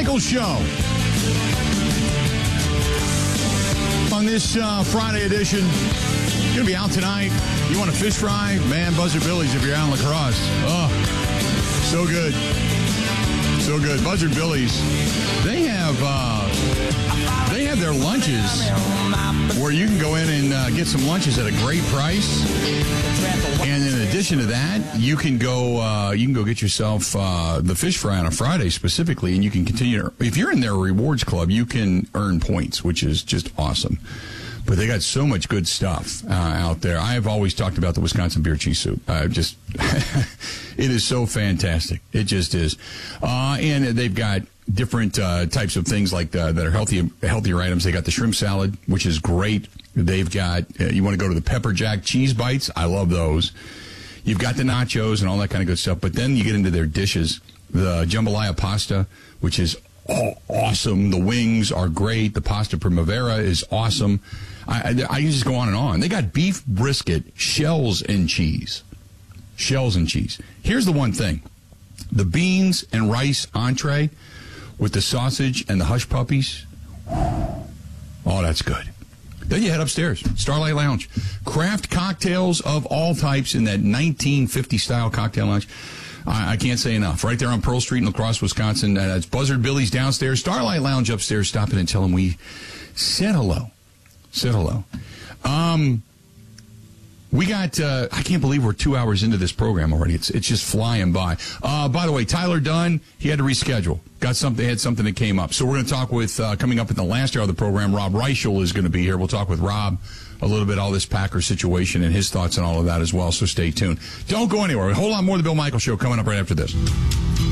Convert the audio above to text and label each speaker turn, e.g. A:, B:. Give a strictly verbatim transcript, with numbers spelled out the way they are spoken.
A: Michaels Show. On this uh, Friday edition, going to be out tonight. You want a fish fry? Man, Buzzard Billy's if you're out in La Crosse. Oh, so good. So good. Buzzard Billy's. They have uh, they have their lunches where you can go in and uh, get some lunches at a great price. And in addition to that, you can go uh, you can go get yourself uh, the fish fry on a Friday specifically, and you can continue to, if you're in their rewards club, you can earn points, which is just awesome. But they got so much good stuff uh, out there. I have always talked about the Wisconsin beer cheese soup. Uh, just, it is so fantastic. It just is. Uh, and they've got different uh, types of things like the, that are healthy, healthier items. They got the shrimp salad, which is great. They've got, uh, you want to go to the pepper jack cheese bites? I love those. You've got the nachos and all that kind of good stuff. But then you get into their dishes. The jambalaya pasta, which is oh, awesome. The wings are great. The pasta primavera is awesome. I, I, I can just go on and on. They got beef brisket, shells and cheese. Shells and cheese. Here's the one thing. The beans and rice entree with the sausage and the hush puppies. Oh, that's good. Then you head upstairs. Starlight Lounge. Craft cocktails of all types in that nineteen fifty style cocktail lounge. I, I can't say enough. Right there on Pearl Street in La Crosse, Wisconsin. Uh, it's Buzzard Billy's downstairs. Starlight Lounge upstairs. Stop in and tell them we said hello. Said hello. Um, we got, uh, I can't believe we're two hours into this program already. It's it's just flying by. Uh, by the way, Tyler Dunn, he had to reschedule. Got something, had something that came up. So we're going to talk with, uh, coming up in the last hour of the program, Rob Reichel is going to be here. We'll talk with Rob a little bit, all this Packer situation and his thoughts on all of that as well. So stay tuned. Don't go anywhere. A whole lot more of the Bill Michaels Show coming up right after this.